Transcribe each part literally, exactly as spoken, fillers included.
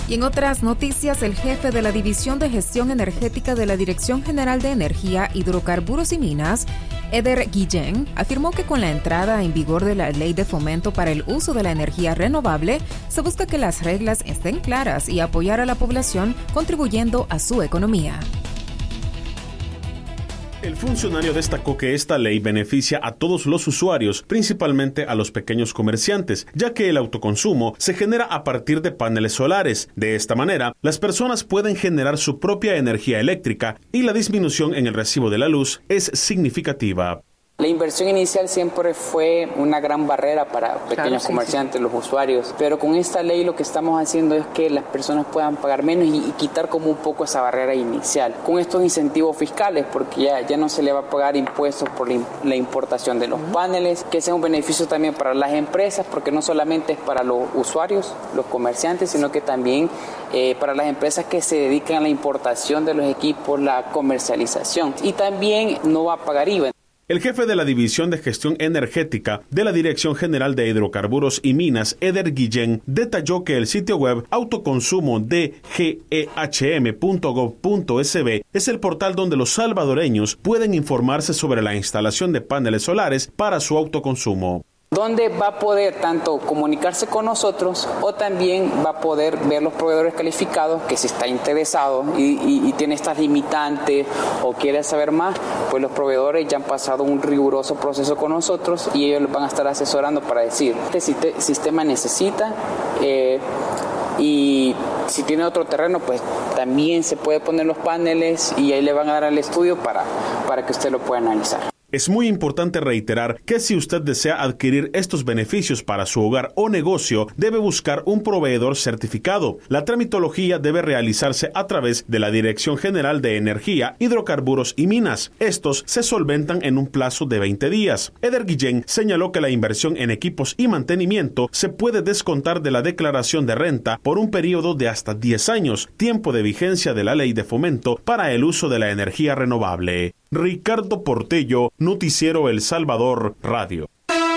Y en otras noticias, el jefe de la División de Gestión Energética de la Dirección General de Energía, Hidrocarburos y Minas, Eder Guillén, afirmó que con la entrada en vigor de la Ley de Fomento para el Uso de la Energía Renovable, se busca que las reglas estén claras y apoyar a la población, contribuyendo a su economía. El funcionario destacó que esta ley beneficia a todos los usuarios, principalmente a los pequeños comerciantes, ya que el autoconsumo se genera a partir de paneles solares. De esta manera, las personas pueden generar su propia energía eléctrica y la disminución en el recibo de la luz es significativa. La inversión inicial siempre fue una gran barrera para pequeños claro, sí, comerciantes, sí. los usuarios, pero con esta ley lo que estamos haciendo es que las personas puedan pagar menos y, y quitar como un poco esa barrera inicial. Con estos incentivos fiscales, porque ya, ya no se le va a pagar impuestos por la, la importación de los uh-huh. paneles, que sea un beneficio también para las empresas, porque no solamente es para los usuarios, los comerciantes, sino que también eh, para las empresas que se dedican a la importación de los equipos, la comercialización. Y también no va a pagar I V A. El jefe de la División de Gestión Energética de la Dirección General de Hidrocarburos y Minas, Eder Guillén, detalló que el sitio web autoconsumo d g e h m punto gov punto s b es el portal donde los salvadoreños pueden informarse sobre la instalación de paneles solares para su autoconsumo. Donde va a poder tanto comunicarse con nosotros o también va a poder ver los proveedores calificados que si está interesado y, y, y tiene estas limitantes o quiere saber más, pues los proveedores ya han pasado un riguroso proceso con nosotros y ellos les van a estar asesorando para decir, este sistema necesita eh, y si tiene otro terreno, pues también se puede poner los paneles y ahí le van a dar al estudio para, para que usted lo pueda analizar. Es muy importante reiterar que si usted desea adquirir estos beneficios para su hogar o negocio, debe buscar un proveedor certificado. La tramitología debe realizarse a través de la Dirección General de Energía, Hidrocarburos y Minas. Estos se solventan en un plazo de veinte días. Eder Guillén señaló que la inversión en equipos y mantenimiento se puede descontar de la declaración de renta por un periodo de hasta diez años, tiempo de vigencia de la Ley de Fomento para el Uso de la Energía Renovable. Ricardo Portello, Noticiero El Salvador Radio.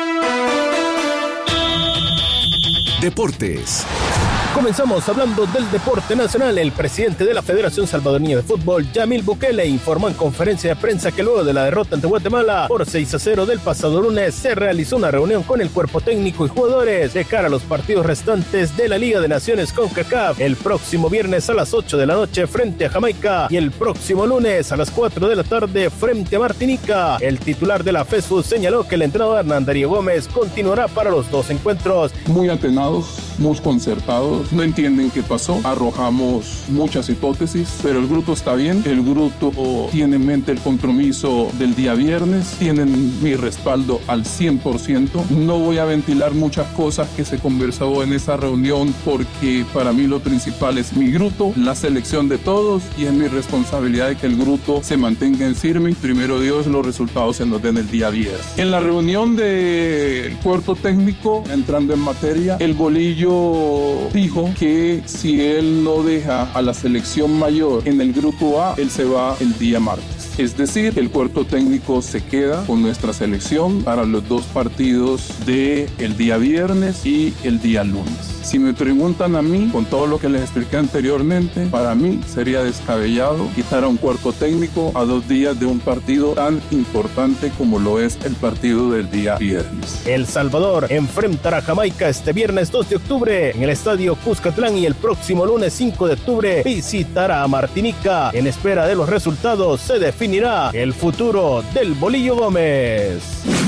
Deportes. Comenzamos hablando del deporte nacional. El presidente de la Federación Salvadoreña de Fútbol, Yamil Bukele, informó en conferencia de prensa que luego de la derrota ante Guatemala por seis a cero del pasado lunes, se realizó una reunión con el cuerpo técnico y jugadores de cara a los partidos restantes de la Liga de Naciones CONCACAF el próximo viernes a las ocho de la noche frente a Jamaica y el próximo lunes a las cuatro de la tarde frente a Martinica. El titular de la FESFUT señaló que el entrenador Hernán Darío Gómez continuará para los dos encuentros. Muy atenados, muy concertados. No entienden qué pasó, arrojamos muchas hipótesis, pero el grupo está bien, el grupo tiene en mente el compromiso del día viernes, tienen mi respaldo al cien por ciento. No voy a ventilar muchas cosas que se conversó en esa reunión porque para mí lo principal es mi grupo, la selección de todos y es mi responsabilidad de que el grupo se mantenga en firme y primero Dios los resultados se nos den el día viernes. En la reunión del cuerpo técnico, entrando en materia, el Bolillo dijo que si él no deja a la selección mayor en el grupo A, él se va el día martes. Es decir, el cuerpo técnico se queda con nuestra selección para los dos partidos del día viernes y el día lunes. Si me preguntan a mí, con todo lo que les expliqué anteriormente, para mí sería descabellado quitar a un cuerpo técnico a dos días de un partido tan importante como lo es el partido del día viernes. El Salvador enfrentará a Jamaica este viernes dos de octubre en el estadio Cuscatlán y el próximo lunes cinco de octubre visitará a Martinica. En espera de los resultados se definirá el futuro del Bolillo Gómez.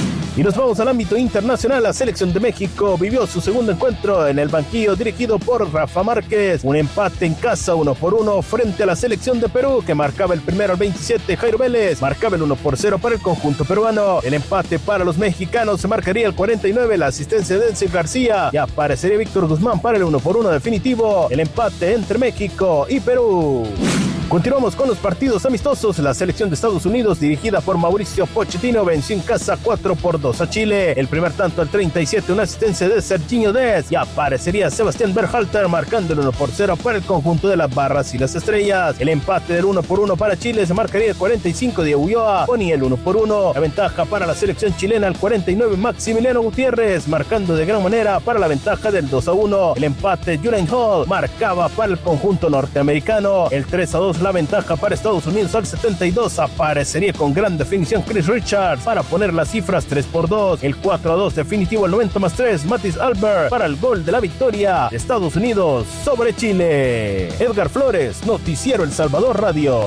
Y nos vamos al ámbito internacional. La selección de México vivió su segundo encuentro en el banquillo dirigido por Rafa Márquez. Un empate en casa uno por uno frente a la selección de Perú que marcaba el primero al veintisiete. Jairo Vélez marcaba el uno por cero para el conjunto peruano. El empate para los mexicanos se marcaría el cuarenta y nueve. La asistencia de Denzel García y aparecería Víctor Guzmán para el uno por uno definitivo. El empate entre México y Perú. Continuamos con los partidos amistosos. La selección de Estados Unidos, dirigida por Mauricio Pochettino, venció en casa cuatro por dos a Chile. El primer tanto al treinta y siete, una asistencia de Serginho Dest, y aparecería Sebastián Berhalter marcando el uno por cero para el conjunto de las barras y las estrellas. El empate del uno por uno para Chile se marcaría el cuarenta y cinco de Ulloa, ponía el uno por uno. La ventaja para la selección chilena al cuarenta y nueve, Maximiliano Gutiérrez marcando de gran manera para la ventaja del dos a uno. El empate, Julian Hall marcaba para el conjunto norteamericano. El tres a dos, la ventaja para Estados Unidos al setenta y dos, aparecería con gran definición Chris Richards para poner las cifras tres por dos. El cuatro a dos definitivo al noventa más tres, Matis Albert para el gol de la victoria de Estados Unidos sobre Chile. Edgar Flores, Noticiero El Salvador Radio.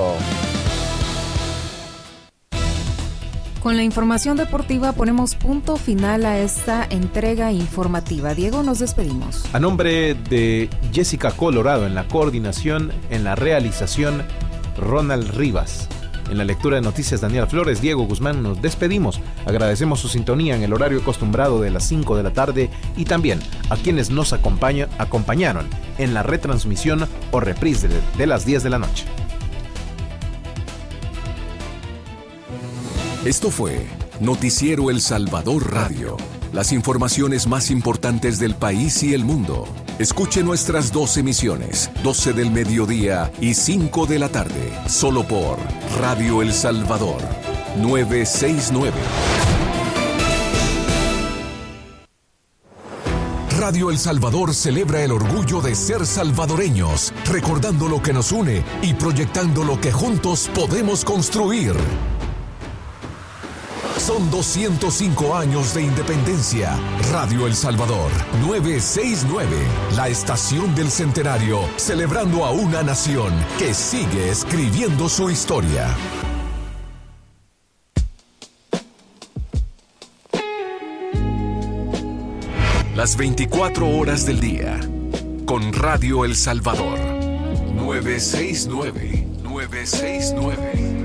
Con la información deportiva ponemos punto final a esta entrega informativa. Diego, nos despedimos. A nombre de Jessica Colorado en la coordinación, en la realización, Ronald Rivas. En la lectura de noticias, Daniel Flores, Diego Guzmán, nos despedimos. Agradecemos su sintonía en el horario acostumbrado de las cinco de la tarde y también a quienes nos acompaña, acompañaron en la retransmisión o reprise de, de las diez de la noche. Esto fue Noticiero El Salvador Radio. Las informaciones más importantes del país y el mundo. Escuche nuestras dos emisiones, doce del mediodía y cinco de la tarde, solo por Radio El Salvador, novecientos sesenta y nueve. Radio El Salvador celebra el orgullo de ser salvadoreños, recordando lo que nos une y proyectando lo que juntos podemos construir. Son doscientos cinco años de independencia. Radio El Salvador, novecientos sesenta y nueve, la estación del centenario, celebrando a una nación que sigue escribiendo su historia. Las veinticuatro horas del día, con Radio El Salvador, novecientos sesenta y nueve, novecientos sesenta y nueve.